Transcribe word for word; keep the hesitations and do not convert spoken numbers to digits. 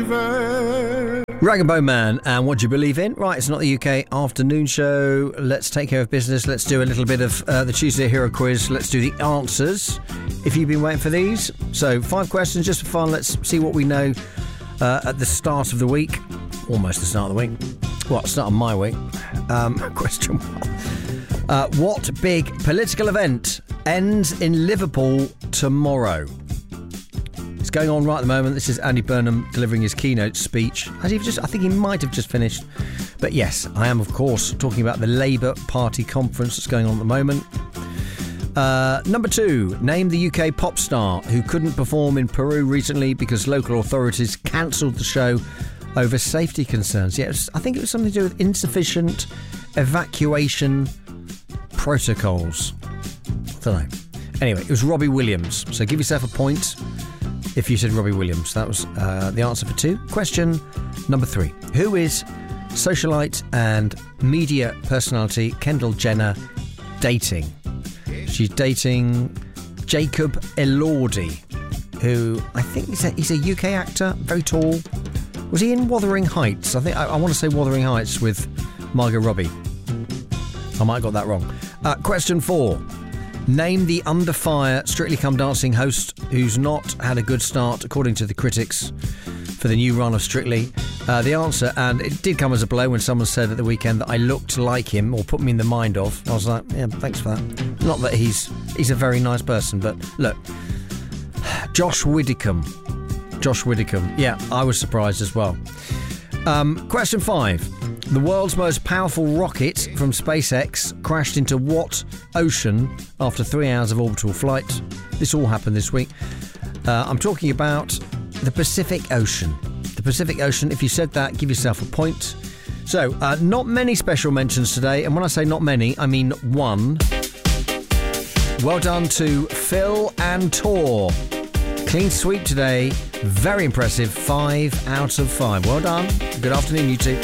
in. Rag and Bone Man, and what do you believe in? Right, it's not the U K afternoon show. Let's take care of business. Let's do a little bit of uh, the Tuesday Hero Quiz. Let's do the answers, if you've been waiting for these. So, five questions just for fun. Let's see what we know uh, at the start of the week. Almost the start of the week. Well, start of my week. Um, question one. Uh, what big political event ends in Liverpool tomorrow? It's going on right at the moment. This is Andy Burnham delivering his keynote speech. Has he just? I think he might have just finished. But yes, I am, of course, talking about the Labour Party conference that's going on at the moment. Uh, number two, name the U K pop star who couldn't perform in Peru recently because local authorities cancelled the show over safety concerns. Yes, I think it was something to do with insufficient evacuation protocols. I don't know. Anyway, it was Robbie Williams. So give yourself a point if you said Robbie Williams. That was uh, the answer for two. Question number three. Who is socialite and media personality Kendall Jenner dating? She's dating Jacob Elordi, who I think he's a, he's a U K actor, very tall. Was he in Wuthering Heights? I think I, I want to say Wuthering Heights with Margot Robbie. I might have got that wrong. Uh, question four. Name the Under Fire Strictly Come Dancing host who's not had a good start, according to the critics, for the new run of Strictly. Uh, the answer, and it did come as a blow when someone said at the weekend that I looked like him, or put me in the mind of. I was like, yeah, thanks for that. Not that he's he's a very nice person, but look, Josh Widdicombe. Josh Widdicombe. Yeah, I was surprised as well. Um, question five. The world's most powerful rocket from SpaceX crashed into what ocean after three hours of orbital flight? This all happened this week. Uh, I'm talking about the Pacific Ocean. The Pacific Ocean. If you said that, give yourself a point. So, uh, not many special mentions today. And when I say not many, I mean one. Well done to Phil and Tor. Clean sweep today. Very impressive. Five out of five. Well done. Good afternoon, you two.